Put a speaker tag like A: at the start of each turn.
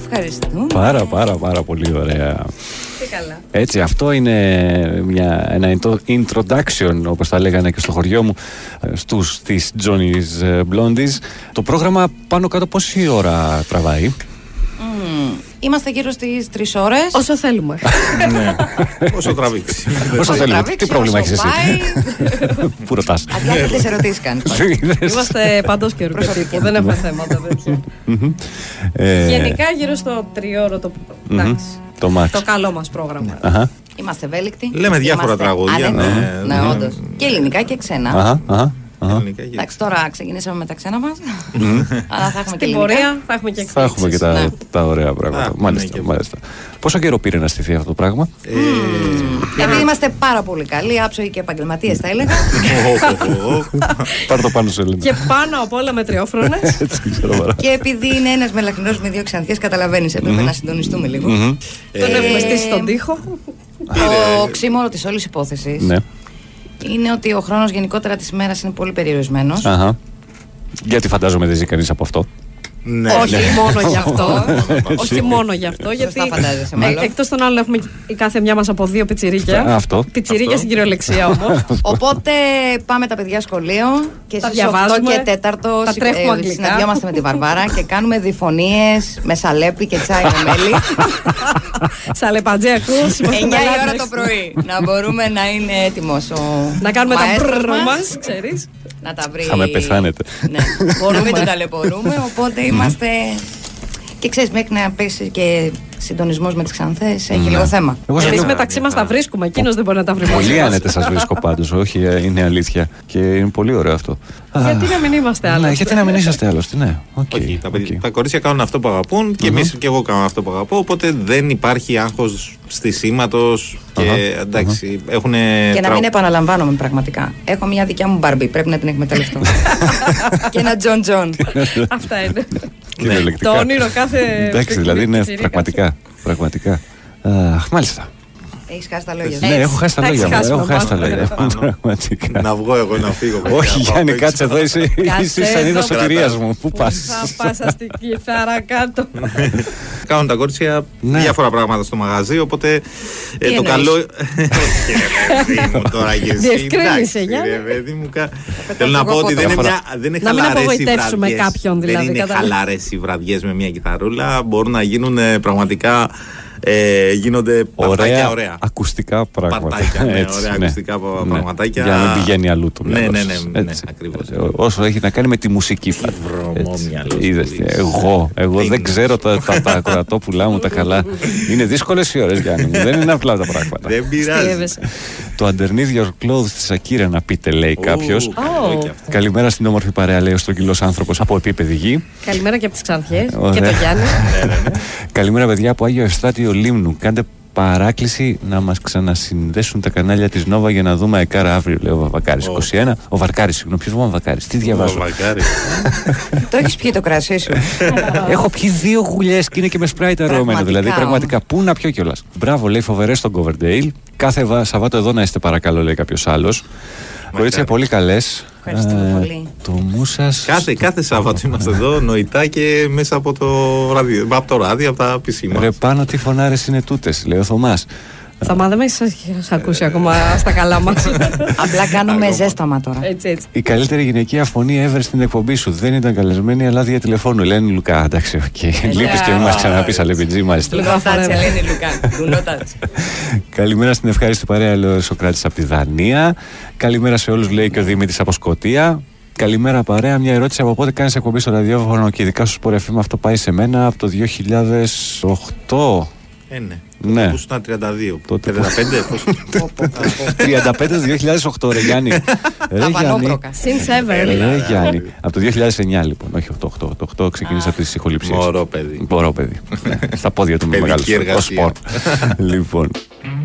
A: ευχαριστούμε.
B: Πάρα πολύ ωραία.
A: Τι καλά.
B: Έτσι, αυτό είναι ένα introduction, όπως τα λέγανε και στο χωριό μου, στις Johnny's Blondies. Το πρόγραμμα πάνω κάτω πόση ώρα τραβάει?
A: Είμαστε γύρω στις 3 ώρες.
C: Όσο θέλουμε.
D: Ναι. Όσο τραβήξει.
B: Όσο θέλουμε. Τι πρόβλημα έχεις εσύ? Πού ρωτάς?
A: Αδιάκριτες ερωτήσεις κάνεις.
C: Είμαστε παντός και ορκωτικοί. Δεν έχουμε θέματα τέτοια. Γενικά γύρω στο 3ωρο το καλό μας πρόγραμμα.
A: Είμαστε ευέλικτοι.
D: Λέμε διάφορα τραγούδια.
A: Ναι, όντως. Και ελληνικά και ξένα. Εντάξει, τώρα ξεκινήσαμε με τα ξένα μας. Αλλά θα έχουμε και
C: στην πορεία θα έχουμε και εκπλήξεις.
B: Θα έχουμε και τα ωραία πράγματα. Μάλιστα. Πόσο καιρό πήρε να στηθεί αυτό το πράγμα?
A: Επειδή είμαστε πάρα πολύ καλοί, άψογοι και επαγγελματίες, θα έλεγα.
B: Πάρ' το πάνω σε Ελένα.
C: Και πάνω απ' όλα μετριόφρονες.
A: Και επειδή είναι ένας μελαχρινός με 2 ξανθιές, καταλαβαίνεις, έπρεπε να συντονιστούμε λίγο.
C: Τον έχουμε στήσει στον τοίχο.
A: Το οξύμορο της όλης υπόθεσης είναι ότι ο χρόνος γενικότερα της ημέρας είναι πολύ περιορισμένος.
B: Γιατί φαντάζομαι δεν ζει κανείς από αυτό.
D: Ναι,
C: όχι μόνο γι' αυτό. Όχι μόνο γι' αυτό. Γιατί εκτός των άλλων έχουμε η κάθε μια μας από 2 πιτσιρίκια. Πιτσιρίκια στην κυριολεξία όμως.
A: Οπότε πάμε τα παιδιά σχολείο και στις 8 και 4 συναντιόμαστε με τη Βαρβάρα και κάνουμε διφωνίες με σαλέπι και τσάι με μέλι.
C: Σαλεπατζέ ακούς?
A: 9 η ώρα το πρωί. Να μπορούμε να είναι έτοιμος ο
C: να κάνουμε τα μπρρρ μας, ξέρεις.
A: Να τα βρει.
B: Θα με πεθάνετε.
A: Ναι, μπορούμε να μην το ταλαιπωρούμε, οπότε είμαστε. Και ξέρεις, μέχρι να πέσει και συντονισμός με τις ξανθές έχει λίγο θέμα.
C: Εμείς μεταξύ μας τα βρίσκουμε, εκείνος δεν μπορεί να τα βρει.
B: Πολύ άνετε σας βρίσκω πάντως, όχι, είναι αλήθεια. Και είναι πολύ ωραίο αυτό.
C: Γιατί να μην είμαστε άλλοι?
B: Γιατί να μην είσαστε άλλοι, ναι.
D: Όχι, τα κορίτσια κάνουν αυτό που αγαπούν και εμείς και εγώ κάνω αυτό που αγαπώ. Οπότε δεν υπάρχει άγχος στισίματος και εντάξει, έχουν.
A: Και να μην επαναλαμβάνομαι πραγματικά. Έχω μια δικιά μου Μπάρμπι, πρέπει να την εκμεταλλευτώ. Και ένα Τζον Τζον.
C: Αυτά είναι.
B: Το
C: όνειρο κάθε.
B: Εντάξει, δηλαδή είναι πραγματικά. Μάλιστα.
A: Έχεις χάσει τα λόγια.
B: Ναι, έχω χάσει τα λόγια. Πραγματικά.
D: Να βγω εγώ να φύγω.
B: Όχι, Γιάννη, κάτσε εδώ. Είσαι η σανίδα σωτηρίας μου. Πού πας?
C: Θα πάσα στην κιθάρα κάτω.
D: Κάνουν τα κορίτσια διάφορα πράγματα στο μαγαζί, οπότε το καλό.
C: Διευκρίνησε, Γιάννη.
D: Θέλω να πω ότι δεν είναι χαλαρές οι
C: κάποιον, δηλαδή.
D: Δεν είναι χαλαρές οι βραδιές με μια κιθαρούλα. Μπορούν να γίνουν πραγματικά. Γίνονται
B: ωραία ακουστικά πράγματα.
D: Ωραία ακουστικά πραγματάκια.
B: Για να μην πηγαίνει αλλού το μυαλό.
D: Ναι, ακριβώς.
B: Όσο έχει να κάνει με τη μουσική. Εγώ δεν ξέρω τα ακροατόπουλά μου τα καλά. Είναι δύσκολες οι ώρες, Γιάννη μου. Δεν είναι απλά τα πράγματα.
D: Δεν πειράζει.
B: Το underneath your clothes της Ακύρα να πείτε, λέει κάποιος. Καλημέρα στην όμορφη παρέα, λέει ο στρογγυλός άνθρωπος από επίπεδη γη.
C: Καλημέρα και από τις ξανθιές και το Γιάννη.
B: Καλημέρα, παιδιά, από Άγιο Ευστράτιο Λίμνου. Κάντε παράκληση να μας ξανασυνδέσουν τα κανάλια της Νόβα για να δούμε Εκάρα αύριο, λέει ο Βαβακάρης. 21. Ο Βαρκάρης, συγγνώμη. Ποιος ο Βαρκάρης? Τι διαβάζω?
A: Το έχεις πιει το κρασί σου?
B: Έχω πιει 2 γουλιές και είναι και με σπράιτ αρωμένο. Δηλαδή, πραγματικά. Πού να πιω κιόλας. Μπράβο, λέει, φοβερές στον Coverdale. Κάθε Σαββάτο εδώ να είστε, παρακαλώ, λέει κάποιος άλλος. Κορίτσια πολύ καλές.
A: Ευχαριστούμε πολύ.
B: Το μου σας.
D: Κάθε Σάββατο είμαστε εδώ νοητά και μέσα από το ράδιο, από τα πισίνα.
B: Ρε πάνω, τι φωνάρες είναι τούτες, λέει ο Θωμάς.
C: Θωμά, δεν με έχεις ακούσει ακόμα στα καλά μας.
A: Απλά κάνουμε ζέσταμα τώρα.
C: Έτσι.
B: Η καλύτερη γυναικεία φωνή ever στην εκπομπή σου. Δεν ήταν καλεσμένη, αλλά δια τηλεφώνου. Ελένη Λουκά. Εντάξει, οκ. Λείπεις και μην μας ξαναπείς, αλεπιτζή, μάλιστα.
A: Ελένη Λουκά.
B: Καλημέρα στην ευχάριστη παρέα, λέει ο Σοκράτης από τη Δανία. Καλημέρα σε όλους, λέει και ο Δημήτρης από Σκωτία. Καλημέρα παρέα, μια ερώτηση: από πότε κάνεις εκπομπή στο ραδιόφωνο και ειδικά στο Sport FM? Αυτό πάει σε μένα από το 2008.
D: Ναι. Που ήσουν 32. 35, πώς?
B: 35 το 2008, ρε Γιάννη.
C: Since ever.
B: Ρε Γιάννη. Από το 2009 λοιπόν, όχι το 8. Το 8 ξεκίνησα από τις ηχοληψίες.
D: Μωρό παιδί.
B: Στα πόδια του με μεγάλο σπορ. Λοιπόν.